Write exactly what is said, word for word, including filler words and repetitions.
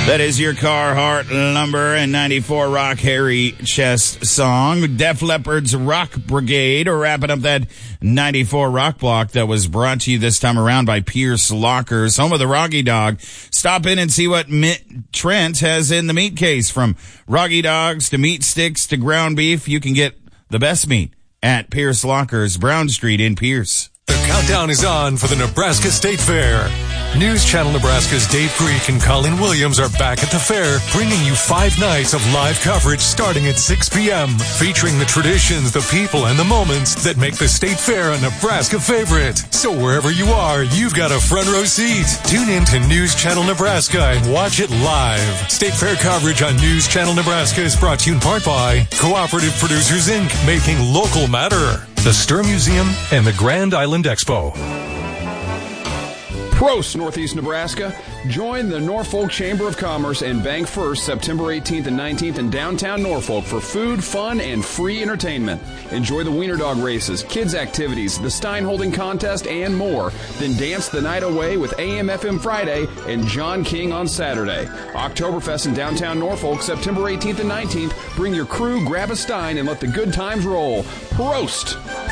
That is your Carhartt Lumber and ninety-four Rock Hairy Chest song. Def Leppard's Rock Brigade, or wrapping up that ninety-four Rock Block that was brought to you this time around by Pierce Lockers, home of the Roggy Dog. Stop in and see what Mitt Trent has in the meat case. From Roggy Dogs to meat sticks to ground beef, you can get the best meat at Pierce Lockers, Brown Street in Pierce. The countdown is on for the Nebraska State Fair. News Channel Nebraska's Dave Greek and Colleen Williams are back at the fair, bringing you five nights of live coverage starting at six p.m., featuring the traditions, the people, and the moments that make the State Fair a Nebraska favorite. So wherever you are, you've got a front row seat. Tune in to News Channel Nebraska and watch it live. State Fair coverage on News Channel Nebraska is brought to you in part by Cooperative Producers, Incorporated, making local matter, the Stir Museum, and the Grand Island Expo. Prost, Northeast Nebraska. Join the Norfolk Chamber of Commerce and Bank First September eighteenth and nineteenth in downtown Norfolk for food, fun, and free entertainment. Enjoy the Wiener Dog races, kids activities, the Stein Holding contest, and more. Then dance the night away with A M F M Friday and John King on Saturday. Oktoberfest in downtown Norfolk September eighteenth and nineteenth. Bring your crew, grab a Stein, and let the good times roll. Prost!